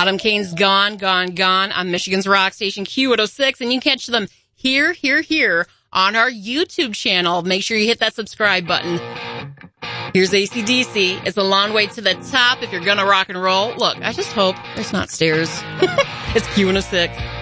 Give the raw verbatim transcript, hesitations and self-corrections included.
Adam Kane's Gone, Gone, Gone on Michigan's Rock Station Q one oh six, and you can catch them here, here, here on our YouTube channel. Make sure you hit that subscribe button. Here's A C D C. It's a long way to the top if you're gonna rock and roll. Look, I just hope there's not stairs. It's Q one oh six.